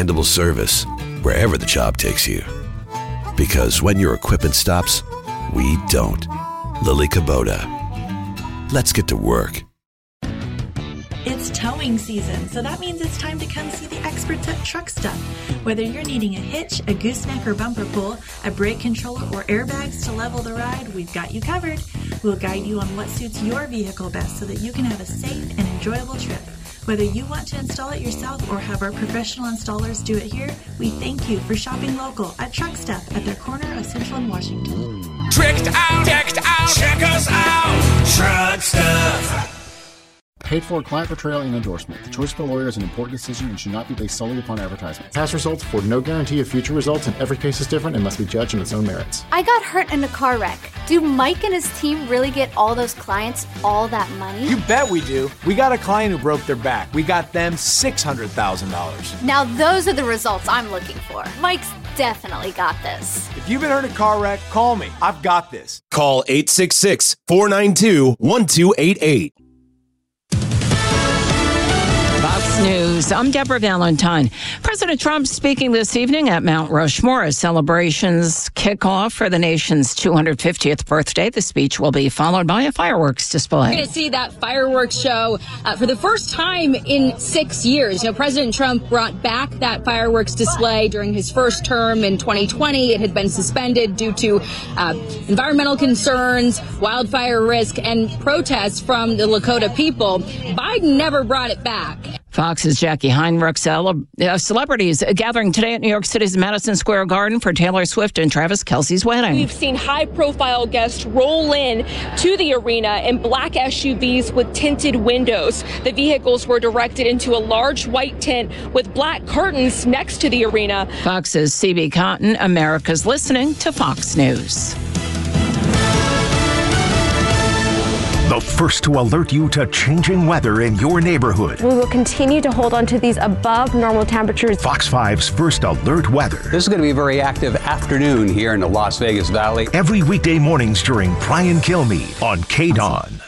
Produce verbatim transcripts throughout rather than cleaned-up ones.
dependable service wherever the job takes you. Because when your equipment stops, we don't. Lily Kubota. Let's get to work. It's towing season, so that means it's time to come see the experts at Truck Stuff. Whether you're needing a hitch, a gooseneck or bumper pull, a brake controller, or airbags to level the ride, we've got you covered. We'll guide you on what suits your vehicle best so that you can have a safe and enjoyable trip. Whether you want to install it yourself or have our professional installers do it here, we thank you for shopping local at Truck Stuff at their corner of Central and Washington. Tricked out, decked out, check us out, Truck Stuff. Paid for client portrayal and endorsement. The choice of a lawyer is an important decision and should not be based solely upon advertisement. Past results afford no guarantee of future results, and every case is different and must be judged on its own merits. I got hurt in a car wreck. Do Mike and his team really get all those clients all that money? You bet we do. We got a client who broke their back. We got them six hundred thousand dollars. Now those are the results I'm looking for. Mike's definitely got this. If you've been hurt in a car wreck, call me. I've got this. Call eight six six, four nine two, one two eight eight. Fox News. I'm Deborah Valentine. President Trump speaking this evening at Mount Rushmore as celebrations kick off for the nation's two hundred fiftieth birthday. The speech will be followed by a fireworks display. We're going to see that fireworks show uh, for the first time in six years. You know, President Trump brought back that fireworks display during his first term in twenty twenty. It had been suspended due to uh, environmental concerns, wildfire risk, and protests from the Lakota people. Biden never brought it back. Fox's Jackie Heinrich. Cele- uh, celebrities gathering today at New York City's Madison Square Garden for Taylor Swift and Travis Kelce's wedding. We've seen high-profile guests roll in to the arena in black S U Vs with tinted windows. The vehicles were directed into a large white tent with black curtains next to the arena. Fox's C B Cotton. America's listening to Fox News. The first to alert you to changing weather in your neighborhood. We will continue to hold on to these above normal temperatures. Fox five's first alert weather. This is going to be a very active afternoon here in the Las Vegas Valley. Every weekday mornings during Brian Kilmeade on K D O N.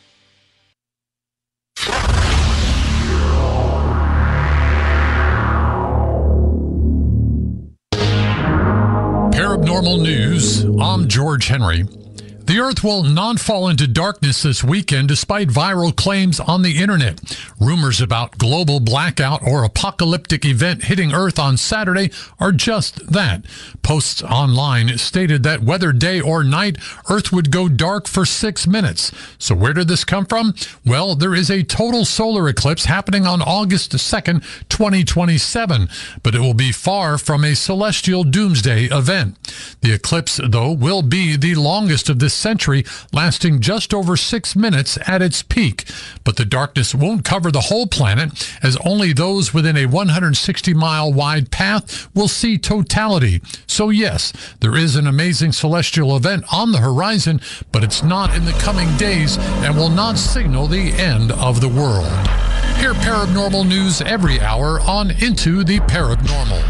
Paranormal News. I'm George Henry. The Earth will not fall into darkness this weekend despite viral claims on the internet. Rumors about global blackout or apocalyptic event hitting Earth on Saturday are just that. Posts online stated that whether day or night, Earth would go dark for six minutes. So where did this come from? Well, there is a total solar eclipse happening on August second, twenty twenty-seven, but it will be far from a celestial doomsday event. The eclipse, though, will be the longest of this century, lasting just over six minutes at its peak. But the darkness won't cover the whole planet, as only those within a one hundred sixty mile wide path will see totality. So yes, there is an amazing celestial event on the horizon, but it's not in the coming days and will not signal the end of the world. Hear paranormal news every hour on Into the Paranormal.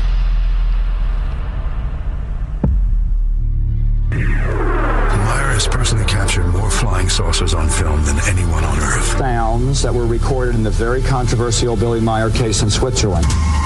Has personally captured more flying saucers on film than anyone on Earth. Sounds that were recorded in the very controversial Billy Meier case in Switzerland.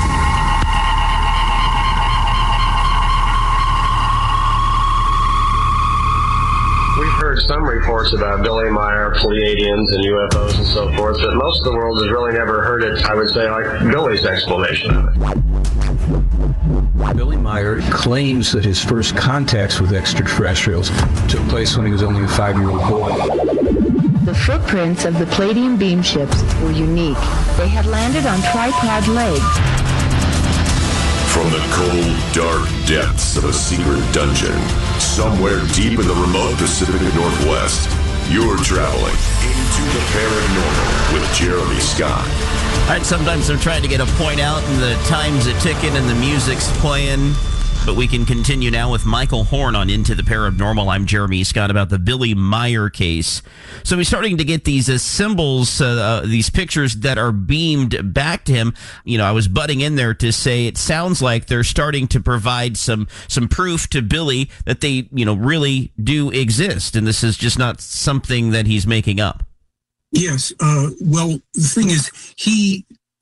We've heard some reports about Billy Meier, Pleiadians, and U F Os and so forth, but most of the world has really never heard it, I would say, like Billy's explanation of it. Billy Meier claims that his first contacts with extraterrestrials took place when he was only a five-year-old boy. The footprints of the Pleiadian beam ships were unique. They had landed on tripod legs. From the cold, dark depths of a secret dungeon, somewhere deep in the remote Pacific Northwest, you're traveling into the paranormal with Jeremy Scott. All right, sometimes they're trying to get a point out and the time's a ticking and the music's playing. But we can continue now with Michael Horn on Into the Paranormal. I'm Jeremy Scott about the Billy Meier case. So we're starting to get these uh, symbols, uh, uh, these pictures that are beamed back to him. You know, I was butting in there to say it sounds like they're starting to provide some some proof to Billy that they, you know, really do exist. And this is just not something that he's making up. Yes. Uh, well, the thing is, he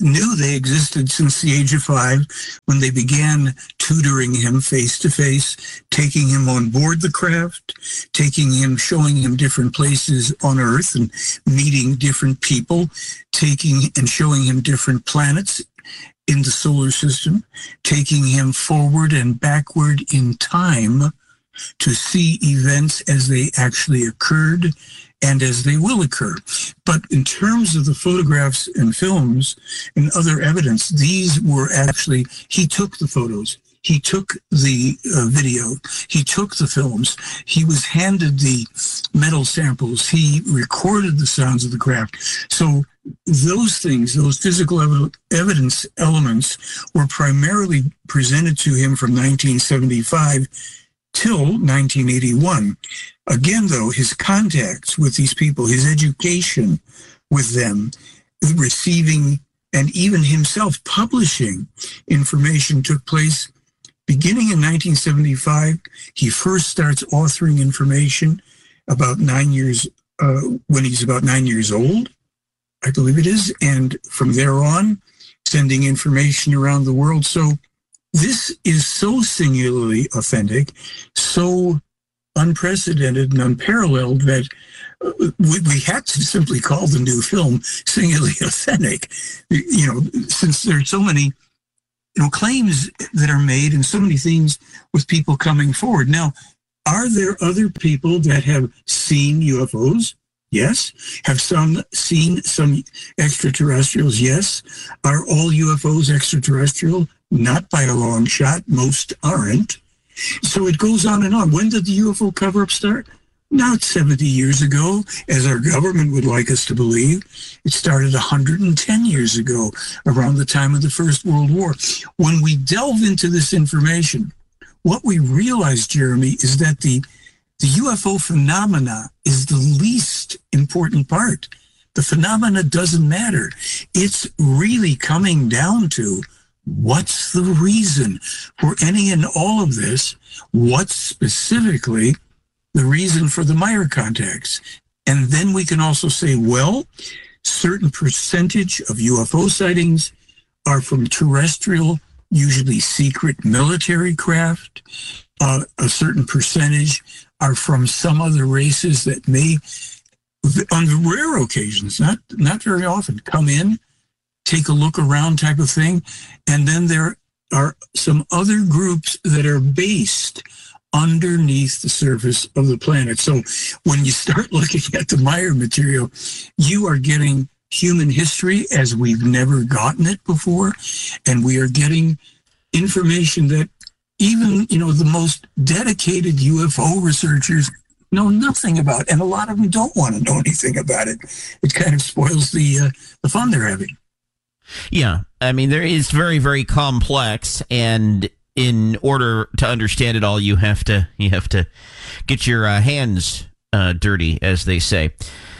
knew they existed since the age of five, when they began tutoring him face-to-face, taking him on board the craft, taking him, showing him different places on Earth and meeting different people, taking and showing him different planets in the solar system, taking him forward and backward in time to see events as they actually occurred and as they will occur. But in terms of the photographs and films and other evidence, these were actually, he took the photos, he took the uh, video, he took the films, he was handed the metal samples, he recorded the sounds of the craft. So those things, those physical ev- evidence elements were primarily presented to him from nineteen seventy-five till nineteen eighty-one. Again, though, his contacts with these people, his education with them, receiving and even himself publishing information took place beginning in nineteen seventy-five. He first starts authoring information about nine years, uh, when he's about nine years old, I believe it is, and from there on, sending information around the world. So this is so singularly authentic, so unprecedented and unparalleled that uh, we, we had to simply call the new film singularly authentic. You know, since there are so many, you know, claims that are made and so many things with people coming forward. Now, are there other people that have seen U F Os? Yes. Have some seen some extraterrestrials? Yes. Are all U F Os extraterrestrial? Not by a long shot. Most aren't. So it goes on and on. When did the U F O cover-up start? Not seventy years ago, as our government would like us to believe. It started one hundred ten years ago, around the time of the First World War. When we delve into this information, what we realize, Jeremy, is that the The U F O phenomena is the least important part. The phenomena doesn't matter. It's really coming down to what's the reason for any and all of this? What's specifically the reason for the Meyer contacts? And then we can also say, well, certain percentage of U F O sightings are from terrestrial, usually secret military craft. Uh, a certain percentage are from some other races that may, on the rare occasions, not not very often, come in, take a look around type of thing. And then there are some other groups that are based underneath the surface of the planet. So when you start looking at the Meyer material, you are getting human history as we've never gotten it before. And we are getting information that even, you know, the most dedicated U F O researchers know nothing about, and a lot of them don't want to know anything about it. It kind of spoils the uh, the fun they're having. Yeah, I mean, there is very, very complex, and in order to understand it all, you have to you have to get your uh, hands uh, dirty, as they say.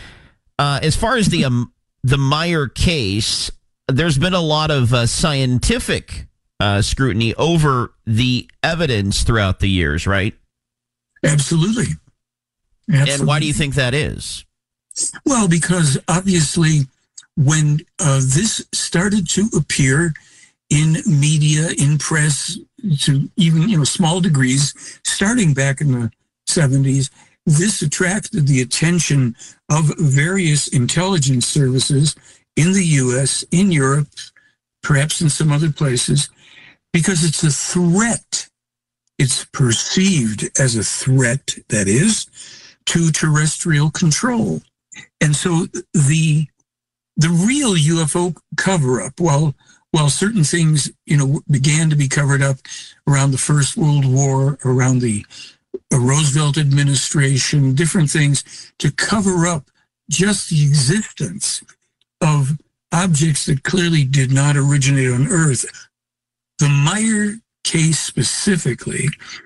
Uh, as far as the um, the Meyer case, there's been a lot of uh, scientific Uh, scrutiny over the evidence throughout the years, right? Absolutely. Absolutely. And why do you think that is? Well, because obviously when uh, this started to appear in media, in press, to even, you know, small degrees, starting back in the seventies, this attracted the attention of various intelligence services in the U S, in Europe, perhaps in some other places, because it's a threat. It's perceived as a threat, that is, to terrestrial control. And so the the real U F O cover-up, while while certain things, you know, began to be covered up around the First World War, around the Roosevelt administration, different things to cover up just the existence of objects that clearly did not originate on Earth. The Meyer case specifically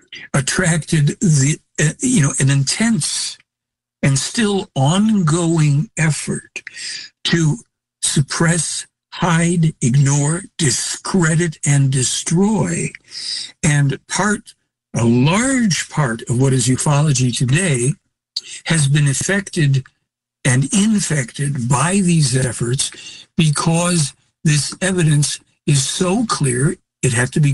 attracted the, uh, you know, an intense and still ongoing effort to suppress, hide, ignore, discredit, and destroy. And part, a large part of what is ufology today has been affected and infected by these efforts because this evidence is so clear, it had to be